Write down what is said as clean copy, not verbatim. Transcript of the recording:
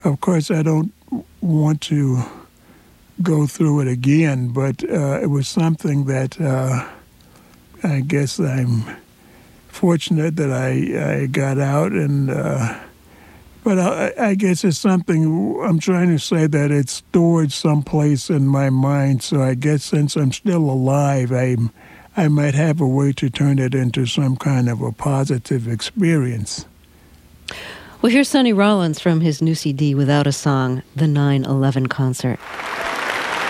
Of course, I don't want to go through it again, but it was something that I guess I'm fortunate that I got out, and but I guess it's something I'm trying to say that it's stored someplace in my mind. So I guess since I'm still alive, I might have a way to turn it into some kind of a positive experience. Well, here's Sonny Rollins from his new CD, Without a Song, the 9/11 concert.